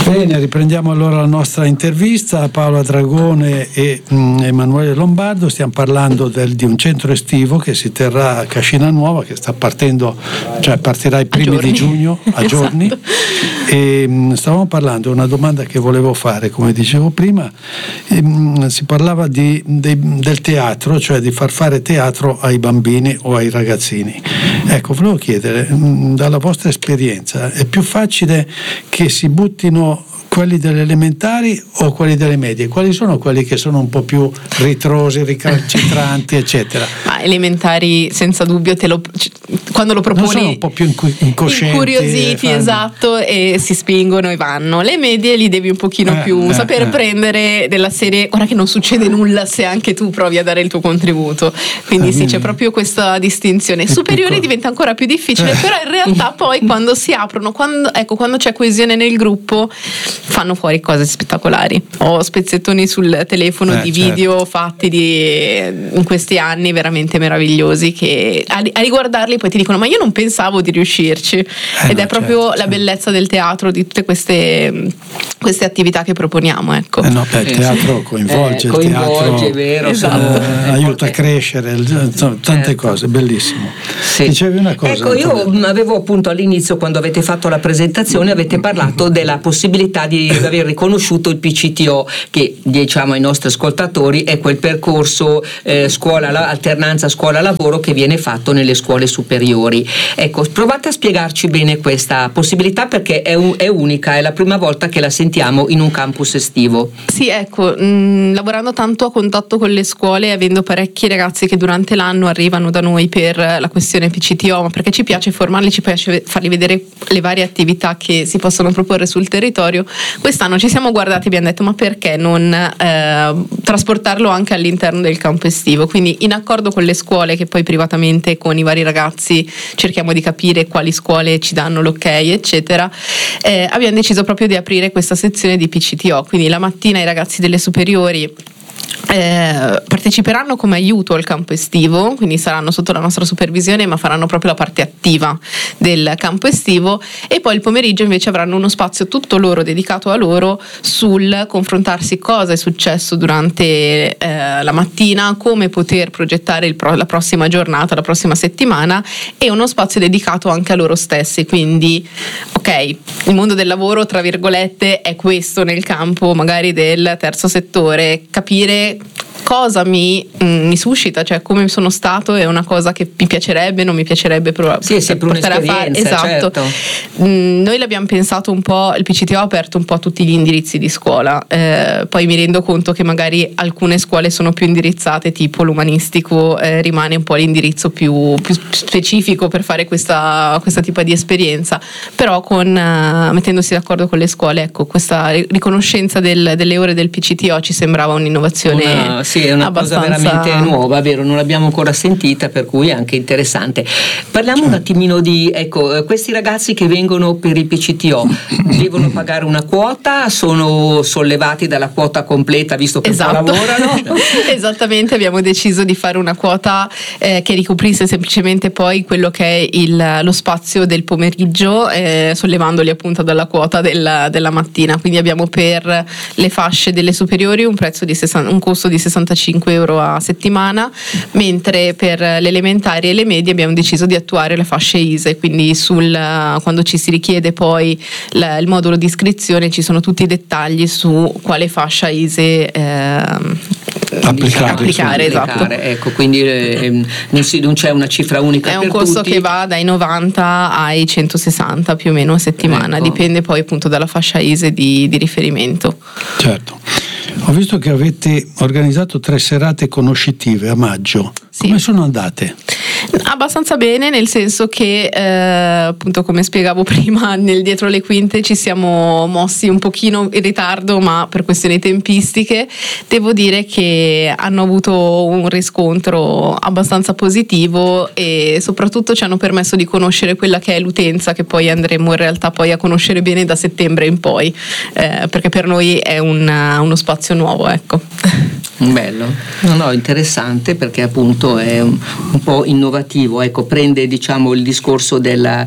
Bene, riprendiamo allora la nostra intervista a Paola Dragone e Emanuele Lombardo. Stiamo parlando di un centro estivo che si terrà a Cascina Nuova, che sta partendo, cioè partirà i primi di giugno, a giorni. Esatto. E stavamo parlando, una domanda che volevo fare, come dicevo prima, si parlava del teatro, cioè di far fare teatro ai bambini o ai ragazzini. Ecco, volevo chiedere, dalla vostra esperienza, è più facile che si buttino quelli delle elementari o quelli delle medie? Quali sono quelli che sono un po' più ritrosi, ricalcitranti, eccetera? Ma elementari, senza dubbio, quando lo proponi, non sono un po' più incoscienti, incuriositi, esatto, e si spingono e vanno. Le medie li devi un pochino più saper prendere, della serie, guarda che non succede nulla se anche tu provi a dare il tuo contributo. Quindi sì, c'è proprio questa distinzione. Superiori diventa ancora più difficile, però in realtà poi quando si aprono, quando c'è coesione nel gruppo, fanno fuori cose spettacolari. Ho spezzettoni sul telefono di video fatti in questi anni veramente meravigliosi, che a riguardarli poi ti dicono: ma io non pensavo di riuscirci. Ed è proprio la bellezza del teatro, di tutte queste attività che proponiamo, ecco. Il teatro coinvolge, il teatro è vero, esatto. Aiuta a crescere, tante cose, bellissimo. Sì. Dicevi una cosa? Ecco, io avevo appunto all'inizio, quando avete fatto la presentazione, avete parlato della possibilità di aver riconosciuto il PCTO, che diciamo ai nostri ascoltatori è quel percorso alternanza scuola-lavoro che viene fatto nelle scuole superiori. Ecco, provate a spiegarci bene questa possibilità, perché è unica, è la prima volta che la sentiamo in un campus estivo. Sì, ecco, lavorando tanto a contatto con le scuole, avendo parecchi ragazzi che durante l'anno arrivano da noi per la questione PCTO, ma perché ci piace formarli, ci piace farli vedere le varie attività che si possono proporre sul territorio. Quest'anno ci siamo guardati e abbiamo detto: ma perché non trasportarlo anche all'interno del campo estivo? Quindi, in accordo con le scuole, che poi privatamente con i vari ragazzi cerchiamo di capire quali scuole ci danno l'ok, eccetera, abbiamo deciso proprio di aprire questa sezione di PCTO. Quindi la mattina i ragazzi delle superiori parteciperanno come aiuto al campo estivo, quindi saranno sotto la nostra supervisione, ma faranno proprio la parte attiva del campo estivo, e poi il pomeriggio invece avranno uno spazio tutto loro, dedicato a loro, sul confrontarsi cosa è successo durante la mattina, come poter progettare la prossima giornata, la prossima settimana, e uno spazio dedicato anche a loro stessi. Quindi ok, il mondo del lavoro, tra virgolette, è questo nel campo magari del terzo settore. Capire cosa mi suscita, cioè come sono stato, è una cosa che mi piacerebbe, non mi piacerebbe portare a fare. Esatto. Certo. Noi l'abbiamo pensato un po', il PCTO ha aperto un po' tutti gli indirizzi di scuola, poi mi rendo conto che magari alcune scuole sono più indirizzate, tipo l'umanistico rimane un po' l'indirizzo più specifico per fare questa tipo di esperienza, però mettendosi d'accordo con le scuole, ecco, questa riconoscenza delle ore del PCTO ci sembrava un'innovazione. Sì, è una cosa veramente nuova, vero? Non l'abbiamo ancora sentita, per cui è anche interessante. Parliamo un attimino di, questi ragazzi che vengono per il PCTO devono pagare una quota, sono sollevati dalla quota completa visto che lavorano? Esattamente, abbiamo deciso di fare una quota che ricoprisse semplicemente poi quello che è lo spazio del pomeriggio, sollevandoli appunto dalla quota della mattina. Quindi abbiamo per le fasce delle superiori un costo di 65 euro a settimana, mentre per le elementari e le medie abbiamo deciso di attuare le fasce ISEE, quindi quando ci si richiede poi il modulo di iscrizione ci sono tutti i dettagli su quale fascia ISEE applicare. Esatto. Ecco, quindi non c'è una cifra unica. È un costo che va dai 90 ai 160 più o meno a settimana, ecco. Dipende poi appunto dalla fascia ISEE di riferimento. Certo. Ho visto che avete organizzato 3 serate conoscitive a maggio. Sì. Come sono andate? Abbastanza bene, nel senso che appunto, come spiegavo prima, nel dietro le quinte ci siamo mossi un pochino in ritardo, ma per questioni tempistiche devo dire che hanno avuto un riscontro abbastanza positivo, e soprattutto ci hanno permesso di conoscere quella che è l'utenza, che poi andremo in realtà poi a conoscere bene da settembre in poi, perché per noi è uno spazio nuovo, ecco. Bello, no, interessante, perché appunto è un po' innovativo, ecco, prende diciamo il discorso del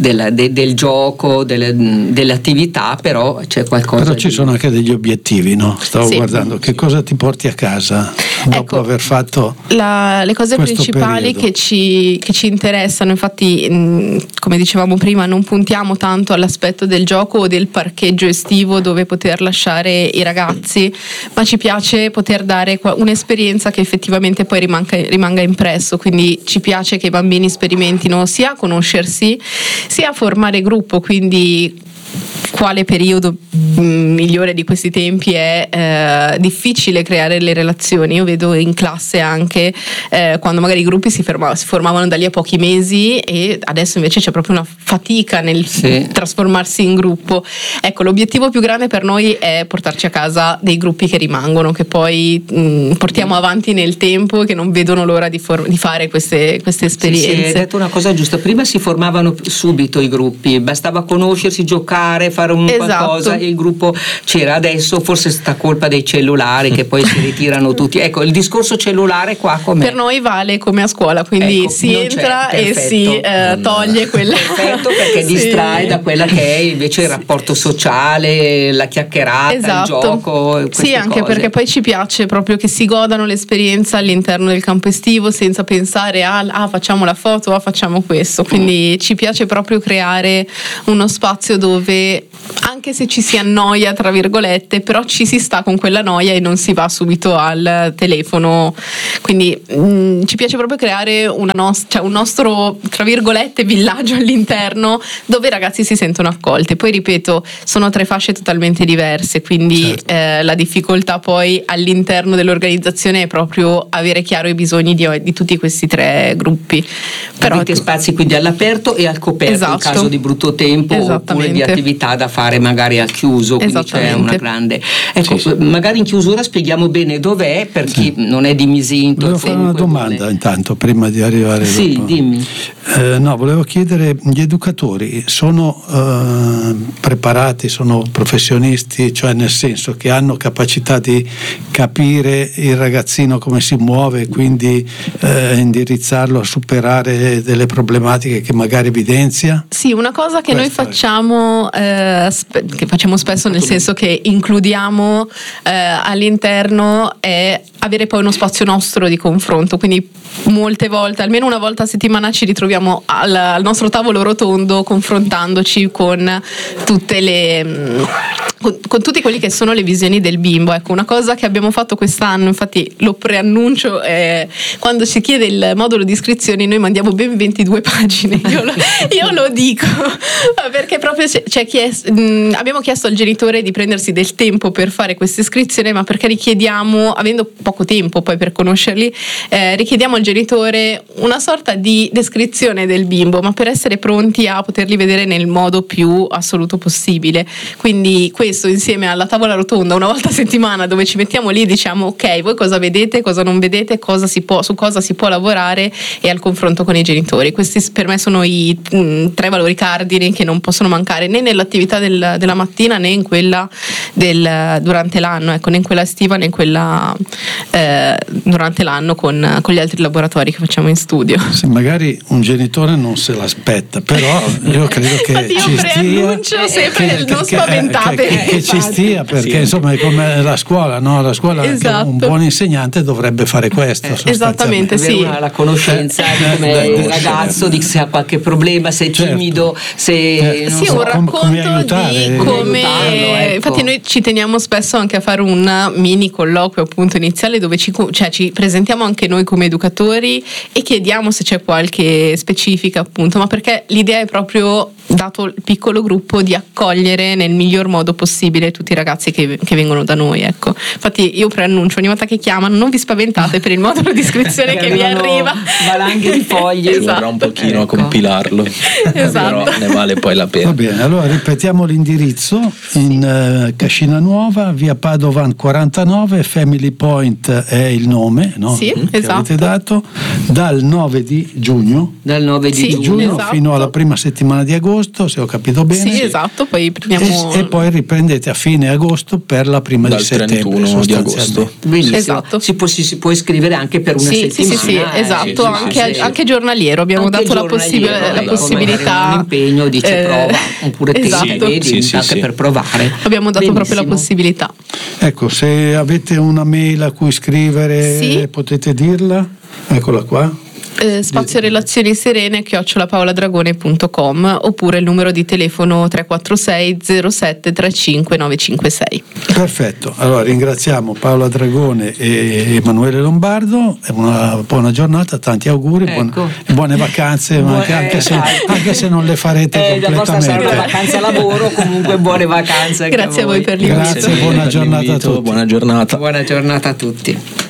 gioco, delle attività, però c'è qualcosa. Però ci sono anche degli obiettivi, no? Stavo guardando, che cosa ti porti a casa dopo aver fatto le cose principali che ci interessano. Infatti, come dicevamo prima, non puntiamo tanto all'aspetto del gioco o del parcheggio estivo dove poter lasciare i ragazzi, ma ci piace poter dare un'esperienza che effettivamente poi rimanga impresso. Quindi ci piace che i bambini sperimentino sia a conoscersi sia a formare gruppo, quindi quale periodo migliore di questi tempi è difficile creare le relazioni. Io vedo in classe anche quando magari i gruppi si formavano da lì a pochi mesi, e adesso invece c'è proprio una fatica nel trasformarsi in gruppo. Ecco, l'obiettivo più grande per noi è portarci a casa dei gruppi che rimangono, che poi portiamo avanti nel tempo e che non vedono l'ora di fare queste esperienze. Hai detto una cosa giusta, prima si formavano subito i gruppi, bastava conoscersi, giocare, fare qualcosa, il gruppo c'era. Adesso forse sta colpa dei cellulari che poi si ritirano tutti. Ecco, il discorso cellulare qua com'è? Per noi vale come a scuola, quindi si entra e si toglie quella. Perfetto, perché distrae da quella che è invece il rapporto sociale, la chiacchierata, il gioco. Sì, anche cose. Perché poi ci piace proprio che si godano l'esperienza all'interno del campo estivo senza pensare facciamo la foto, facciamo questo. Quindi ci piace proprio creare uno spazio dove, anche se ci si annoia tra virgolette, però ci si sta con quella noia e non si va subito al telefono. Quindi ci piace proprio creare un nostro tra virgolette villaggio all'interno, dove i ragazzi si sentono accolti. Poi ripeto, sono 3 fasce totalmente diverse, quindi la difficoltà poi all'interno dell'organizzazione è proprio avere chiaro i bisogni di tutti questi 3 gruppi. Però avete spazi quindi all'aperto e al coperto in caso di brutto tempo, oppure di attività da fare magari al chiuso, quindi c'è una grande. Ecco, magari in chiusura spieghiamo bene dov'è, per chi non è di Misinto. Volevo fare una domanda intanto prima di arrivare. Sì, dimmi. No, volevo chiedere, gli educatori sono preparati, sono professionisti, cioè nel senso che hanno capacità di capire il ragazzino come si muove e quindi indirizzarlo a superare delle problematiche che magari evidenzia? Sì, una cosa che noi facciamo che facciamo spesso, nel senso che includiamo all'interno, è avere poi uno spazio nostro di confronto. Quindi molte volte, almeno una volta a settimana, ci ritroviamo al nostro tavolo rotondo confrontandoci con tutte con tutti quelli che sono le visioni del bimbo. Ecco, una cosa che abbiamo fatto quest'anno, infatti lo preannuncio, quando ci chiede il modulo di iscrizioni noi mandiamo ben 22 pagine. Io lo dico perché proprio abbiamo chiesto al genitore di prendersi del tempo per fare questa iscrizione, ma perché richiediamo, avendo poco tempo poi per conoscerli, richiediamo al genitore una sorta di descrizione del bimbo, ma per essere pronti a poterli vedere nel modo più assoluto possibile. Quindi questo, insieme alla tavola rotonda una volta a settimana, dove ci mettiamo lì e diciamo ok, voi cosa vedete, cosa non vedete, su cosa si può lavorare, e al confronto con i genitori. Questi per me sono i 3 valori cardini che non possono mancare né nell'attività della mattina né in quella durante l'anno, ecco, né in quella estiva né in quella durante l'anno con gli altri laboratori che facciamo in studio. Sì, magari un genitore non se l'aspetta, però io credo che ci stia, non spaventate, che ci stia, perché insomma è come la scuola, no? La scuola, esatto. Un buon insegnante dovrebbe fare questo. Esattamente, sì. La conoscenza di come il ragazzo, di se ha qualche problema, se è timido, se un racconto come aiutare, di come ecco. Infatti noi ci teniamo spesso anche a fare un mini colloquio appunto iniziale, dove ci presentiamo anche noi come educatori e chiediamo se c'è qualche specifica, appunto, ma perché l'idea è proprio, dato il piccolo gruppo, di accogliere nel miglior modo possibile tutti i ragazzi che vengono da noi, ecco. Infatti io preannuncio, ogni volta che chiamano non vi spaventate per il modulo di iscrizione che vi arriva, valanghe di foglie, vorrà un pochino a compilarlo, esatto. Però ne vale poi la pena. Va bene, allora ripetiamo l'indirizzo: in Cascina Nuova, via Padovan 49, Family Point è il nome, no? Sì, che esatto. avete dato, dal 9 di giugno, giugno esatto. fino alla prima settimana di agosto, se ho capito bene. Sì, esatto, poi prendiamo e poi riprendete a fine agosto per la prima dal di settembre 31 di agosto. Benissimo. Esatto. Si può iscrivere anche per una settimana. Sì, esatto, anche giornaliero abbiamo Anche dato la possibilità, un impegno, dice prova, oppure esatto. te vedi anche per provare. Abbiamo dato proprio la Benissimo. possibilità. Ecco, se avete una mail a cui scrivere potete dirla, eccola qua. Spazio relazioni serene @paoladragone.com, oppure il numero di telefono 346 07 35 956. Perfetto, allora ringraziamo Paola Dragone e Emanuele Lombardo, una buona giornata, tanti auguri, Ecco. buone vacanze, anche se non le farete la vostra sarà una completamente. vacanza lavoro, comunque buone vacanze anche Grazie a voi per l'invito. Grazie, buona giornata a tutti. Buona giornata. Buona giornata a tutti.